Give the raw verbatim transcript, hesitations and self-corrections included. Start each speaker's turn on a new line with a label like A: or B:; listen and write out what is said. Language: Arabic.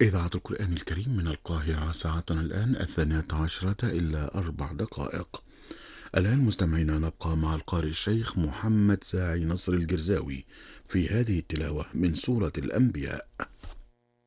A: إذاعة القرآن الكريم من القاهرة، ساعتنا الآن الثانية عشرة إلا أربع دقائق. الآن مستمعينا نبقى مع القارئ الشيخ محمد ساعي نصر الجرزاوي في هذه التلاوة من سورة الأنبياء.